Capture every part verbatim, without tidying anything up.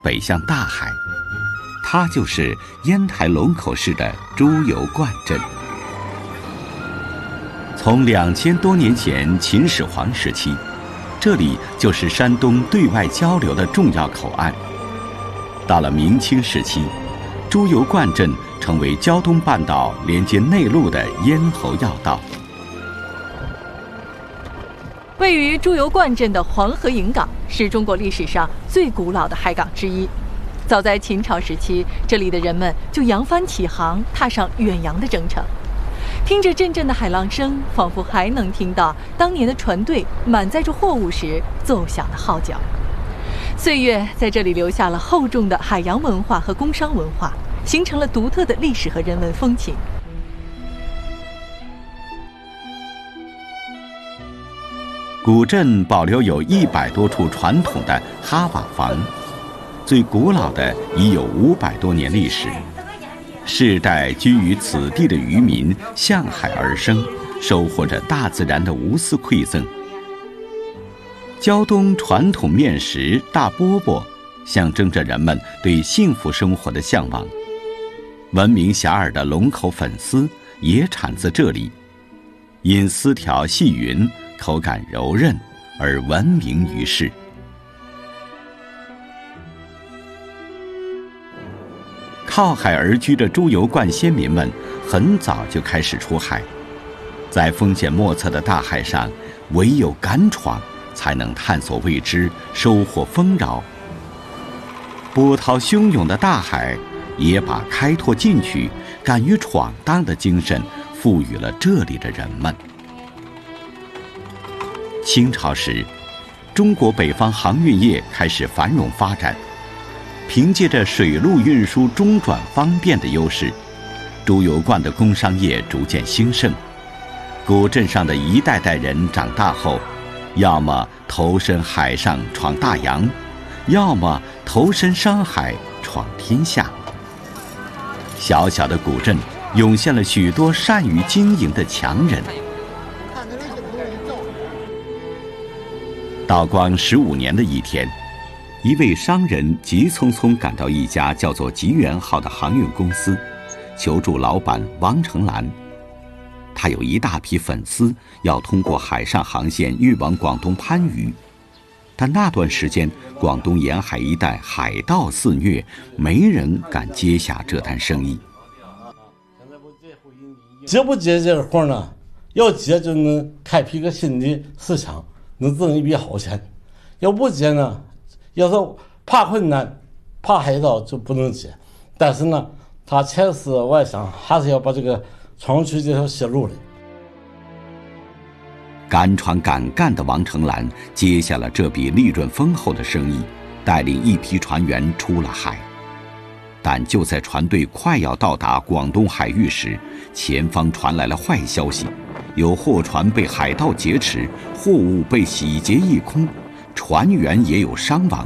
北向大海，它就是烟台龙口市的猪油灌镇。从两千多年前秦始皇时期，这里就是山东对外交流的重要口岸。到了明清时期，猪油灌镇成为胶东半岛连接内陆的咽喉要道。 位于猪油灌镇的黄河营港是中国历史上最古老的海港之一。早在秦朝时期，这里的人们就扬帆起航，踏上远洋的征程。听着阵阵的海浪声，仿佛还能听到当年的船队满载着货物时奏响的号角。岁月在这里留下了厚重的海洋文化和工商文化，形成了独特的历史和人文风情。 古镇保留有一百多处传统的哈瓦房，最古老的已有五百多年历史。世代居于此地的渔民向海而生，收获着大自然的无私馈赠。胶东传统面食大饽饽，象征着人们对幸福生活的向往。闻名遐迩的龙口粉丝也产自这里，因丝条细匀，口感柔韧而闻名于世。靠海而居的猪油灌先民们很早就开始出海，在风险莫测的大海上，唯有敢闯，才能探索未知，收获丰饶。波涛汹涌的大海也把开拓进取、敢于闯荡的精神赋予了这里的人们。清朝时，中国北方航运业开始繁荣发展，凭借着水陆运输中转方便的优势，猪油灌的工商业逐渐兴盛。古镇上的一代代人长大后，要么投身海上闯大洋，要么投身商海闯天下。小小的古镇涌现了许多善于经营的强人。道光十五年的一天，一位商人急匆匆赶到一家叫做吉源号的航运公司，求助老板王成兰。他有一大批粉丝要通过海上航线运往广东番禺，但那段时间广东沿海一带海盗肆虐，没人敢接下这单生意。 接不接这个活呢？要接就能开辟个新的市场，能挣一笔好钱；要不接呢，要是怕困难、怕海盗就不能接。但是呢，他千思万想，还是要把这个闯出这条血路来。 敢闯敢干的王成兰接下了这笔利润丰厚的生意，带领一批船员出了海。但就在船队快要到达广东海域时，前方传来了坏消息，有货船被海盗劫持，货物被洗劫一空，船员也有伤亡。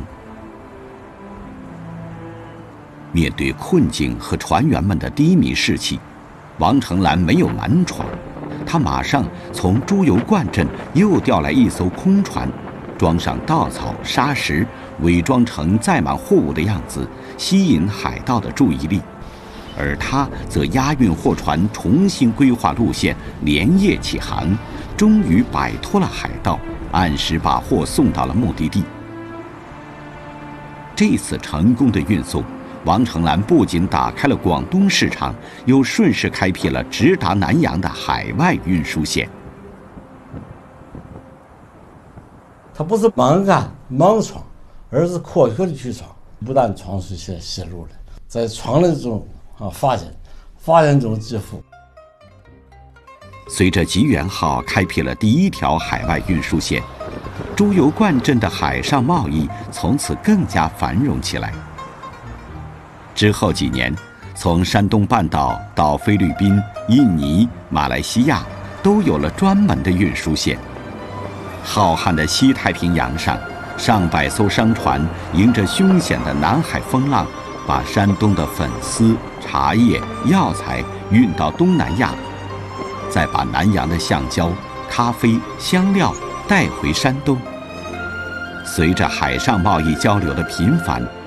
面对困境和船员们的低迷士气，王成兰没有瞒闯，他马上从猪油灌镇又调来一艘空船，装上稻草、沙石，伪装成载满货物的样子，吸引海盗的注意力。而他则押运货船重新规划路线，连夜起航，终于摆脱了海盗，按时把货送到了目的地。这次成功的运送，王成兰不仅打开了广东市场，又顺势开辟了直达南洋的海外运输线。 他不是盲干盲闯，而是科学的去闯，不但闯出一些血路来，在闯的中啊发现，发现中致富。 随着吉源号开辟了第一条海外运输线，猪油灌镇的海上贸易从此更加繁荣起来。之后几年，从山东半岛到菲律宾、印尼、马来西亚，都有了专门的运输线。浩瀚的西太平洋上，上百艘商船迎着凶险的南海风浪，把山东的粉丝、茶叶、药材运到东南亚，再把南洋的橡胶、咖啡、香料带回山东。随着海上贸易交流的频繁，